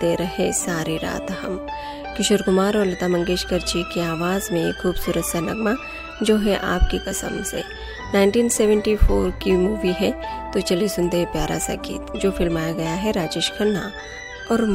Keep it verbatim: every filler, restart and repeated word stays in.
देखते रहे सारी रात हम। किशोर कुमार और लता मंगेशकर जी की आवाज़ में एक खूबसूरत सा नगमा जो है आपकी कसम से। उन्नीस सौ चौहत्तर की मूवी है, तो चलिए सुनते हैं प्यारा सा गीत जो फिल्माया गया है राजेश खन्ना और